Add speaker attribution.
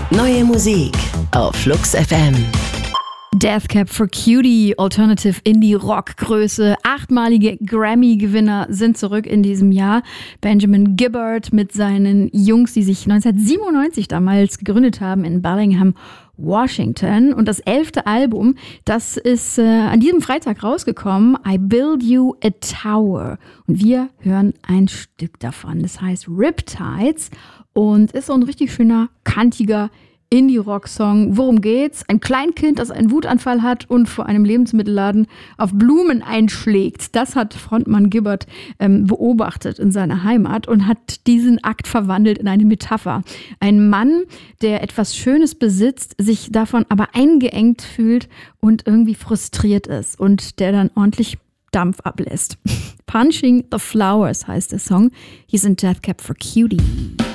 Speaker 1: Neue Musik auf Flux FM.
Speaker 2: Death Cab for Cutie, Alternative Indie Rockgröße. 8-malige Grammy-Gewinner sind zurück in diesem Jahr. Benjamin Gibbard mit seinen Jungs, die sich 1997 damals gegründet haben in Bellingham, Washington. Und das 11. Album, das ist an diesem Freitag rausgekommen, I Build You a Tower. Und wir hören ein Stück davon. Das heißt Riptides und ist so ein richtig schöner, kantiger Indie-Rock-Song. Worum geht's? Ein Kleinkind, das einen Wutanfall hat und vor einem Lebensmittelladen auf Blumen einschlägt. Das hat Frontmann Gibbard beobachtet in seiner Heimat und hat diesen Akt verwandelt in eine Metapher. Ein Mann, der etwas Schönes besitzt, sich davon aber eingeengt fühlt und irgendwie frustriert ist und der dann ordentlich Dampf ablässt. Punching the Flowers heißt der Song. Hier sind Death Cab for Cutie.